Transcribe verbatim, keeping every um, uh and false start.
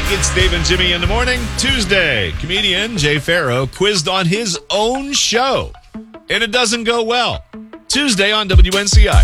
It's Dave and Jimmy in the morning. Tuesday, comedian Jay Farrow quizzed on his own show, and it doesn't go well. Tuesday on W N C I.